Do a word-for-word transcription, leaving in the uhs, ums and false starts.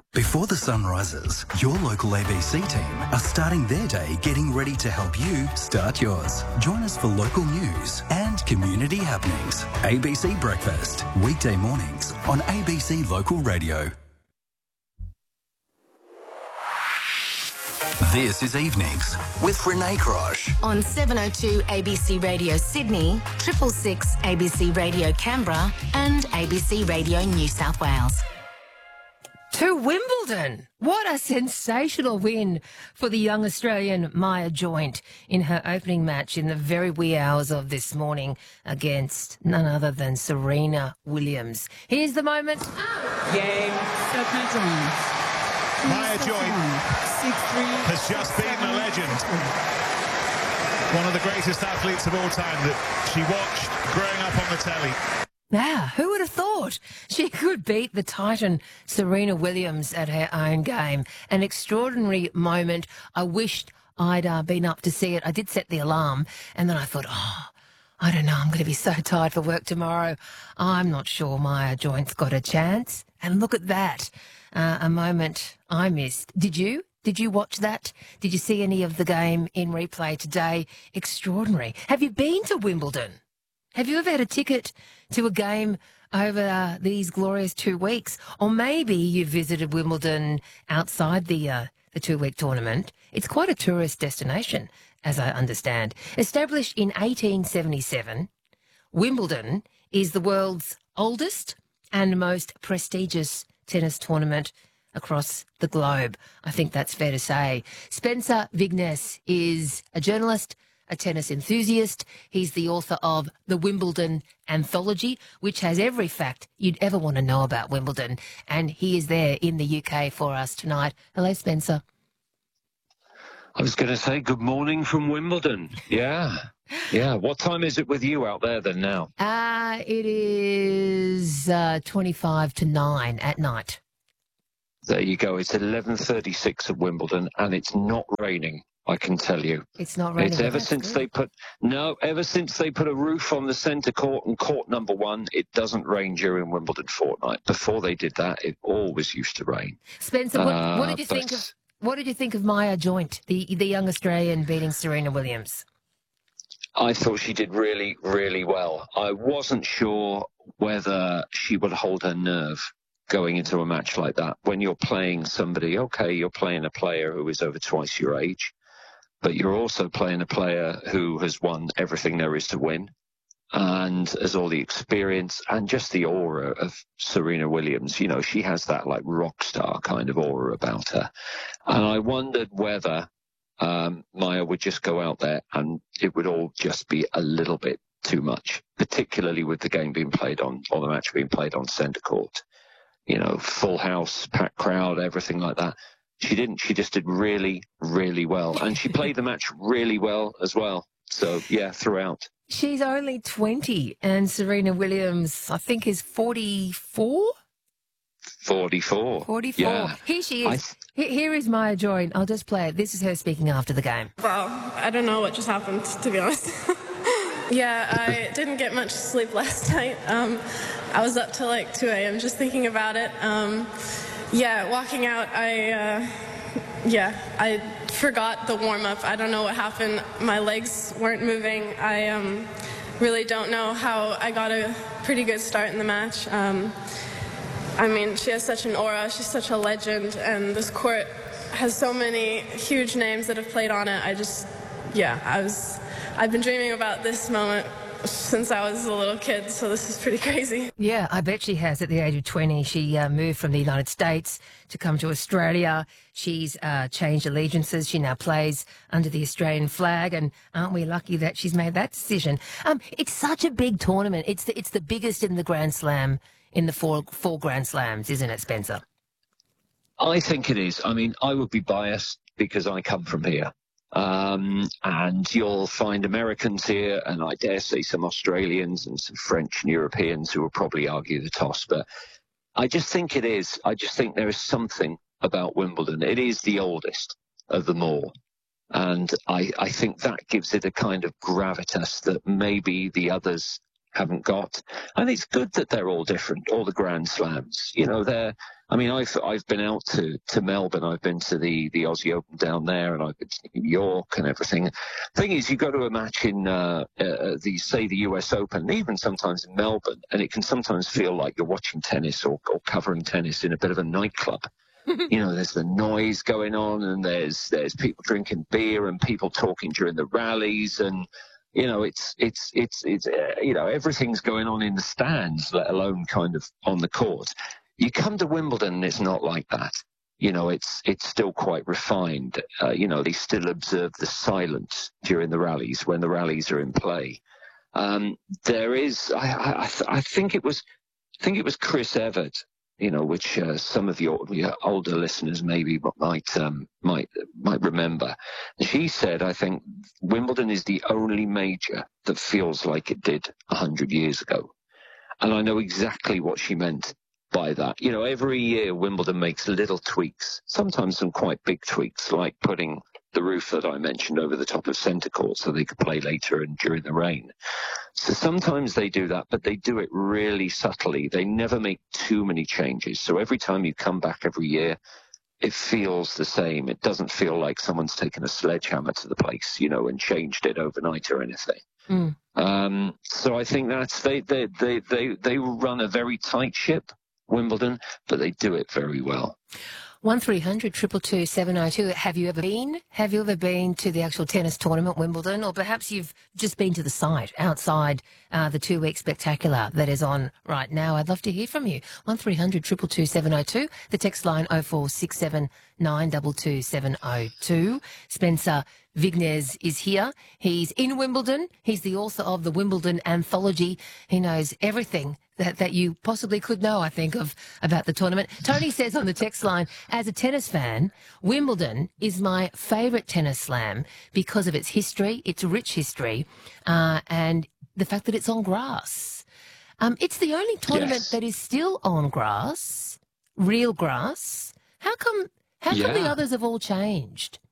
Before the sun rises, your local A B C team are starting their day getting ready to help you start yours. Join us for local news and community happenings. A B C Breakfast, weekday mornings on A B C Local Radio. This is Evenings with Renee Crosh. On seven oh two A B C Radio Sydney, triple six A B C Radio Canberra and A B C Radio New South Wales. To Wimbledon. What a sensational win for the young Australian Maya Joint in her opening match in the very wee hours of this morning against none other than Serena Williams. Here's the moment. Game. Maya Joint has just been a legend. One of the greatest athletes of all time that she watched growing up on the telly. Now, who would have thought she could beat the Titan Serena Williams at her own game? An extraordinary moment. I wished I'd uh, been up to see it. I did set the alarm, and then I thought, oh, I don't know, I'm going to be so tired for work tomorrow. I'm not sure Maya Joint's got a chance. And look at that, uh, a moment I missed. Did you? Did you watch that? Did you see any of the game in replay today? Extraordinary. Have you been to Wimbledon? Have you ever had a ticket to a game over uh, these glorious two weeks? Or maybe you visited Wimbledon outside the uh, the two-week tournament. It's quite a tourist destination, as I understand. Established in eighteen seventy-seven, Wimbledon is the world's oldest and most prestigious tennis tournament across the globe. I think that's fair to say. Spencer Vignes is a journalist, a tennis enthusiast. He's the author of The Wimbledon Anthology, which has every fact you'd ever want to know about Wimbledon. And he is there in the U K for us tonight. Hello, Spencer. I was going to say good morning from Wimbledon. Yeah. Yeah. What time is it with you out there then now? Uh, it is uh, twenty-five to nine at night. There you go. It's eleven thirty-six at Wimbledon and it's not raining. I can tell you. It's not raining. It's ever since good. they put no, ever since they put a roof on the centre court and court number one, it doesn't rain during Wimbledon fortnight. Before they did that, it always used to rain. Spencer, what, uh, what did you think of what did you think of Maya Joint, the the young Australian beating Serena Williams? I thought she did really, really well. I wasn't sure whether she would hold her nerve going into a match like that. When you're playing somebody, okay, you're playing a player who is over twice your age, but you're also playing a player who has won everything there is to win and has all the experience and just the aura of Serena Williams. You know, she has that like rock star kind of aura about her. And I wondered whether um, Maya would just go out there and it would all just be a little bit too much, particularly with the game being played on, or the match being played on centre court. You know, full house, packed crowd, everything like that. She didn't. She just did really, really well. And she played the match really well as well. So, yeah, throughout. She's only twenty and Serena Williams, I think, is forty-four? forty-four. forty-four. Yeah. Here she is. Th- Here is Maya Joint. I'll just play it. This is her speaking after the game. Well, I don't know what just happened, to be honest. Yeah, I didn't get much sleep last night. Um, I was up till like two a.m. just thinking about it. Um, yeah, walking out, I, uh, yeah, I forgot the warm-up. I don't know what happened. My legs weren't moving. I um, really don't know how I got a pretty good start in the match. Um, I mean, she has such an aura. She's such a legend, and this court has so many huge names that have played on it. I just, yeah, I was... I've been dreaming about this moment since I was a little kid, so this is pretty crazy. Yeah, I bet she has. At the age of twenty, she uh, moved from the United States to come to Australia. She's uh, changed allegiances. She now plays under the Australian flag, and aren't we lucky that she's made that decision? Um, it's such a big tournament. It's the, it's the biggest in the Grand Slam, in the four, four Grand Slams, isn't it, Spencer? I think it is. I mean, I would be biased because I come from here. Um, and you'll find Americans here, and I dare say some Australians and some French and Europeans who will probably argue the toss. But I just think it is. I just think there is something about Wimbledon. It is the oldest of them all. And I, I think that gives it a kind of gravitas that maybe the others haven't got. And it's good that they're all different, all the Grand Slams. You know, they're, I mean, I've I've been out to, to Melbourne, I've been to the, the Aussie Open down there, and I've been to New York and everything. Thing is, you go to a match in, uh, uh, the say, the U S Open, even sometimes in Melbourne, and it can sometimes feel like you're watching tennis or, or covering tennis in a bit of a nightclub. You know, there's the noise going on, and there's there's people drinking beer and people talking during the rallies, and you know, it's it's it's it's uh, you know, everything's going on in the stands, let alone kind of on the court. You come to Wimbledon, and it's not like that. You know, it's it's still quite refined. Uh, you know, they still observe the silence during the rallies when the rallies are in play. Um, there is, I I, I, th- I think it was, I think it was Chris Evert. You know, which uh, some of your, your older listeners maybe might um, might might remember. She said, I think Wimbledon is the only major that feels like it did a hundred years ago, and I know exactly what she meant by that. You know, every year Wimbledon makes little tweaks, sometimes some quite big tweaks, like putting the roof that I mentioned over the top of centre court so they could play later and during the rain. So sometimes they do that, but they do it really subtly. They never make too many changes. So every time you come back every year, it feels the same. It doesn't feel like someone's taken a sledgehammer to the place, you know, and changed it overnight or anything. Mm. Um, so I think that's, they, they, they, they, they run a very tight ship, Wimbledon, but they do it very well. one three hundred two two two seven oh two. Have you ever been? Have you ever been to the actual tennis tournament, Wimbledon? Or perhaps you've just been to the site outside uh, the two-week spectacular that is on right now. I'd love to hear from you. one three hundred two two two seven oh two. The text line oh four six seven nine two two seven oh two. Spencer Vignes is here. He's in Wimbledon. He's the author of the Wimbledon Anthology. He knows everything that, that you possibly could know, I think, of about the tournament. Tony says on the text line, as a tennis fan, Wimbledon is my favourite tennis slam because of its history, its rich history, uh, and the fact that it's on grass. Um, it's the only tournament yes. that is still on grass, real grass. How come, how come yeah. the others have all changed?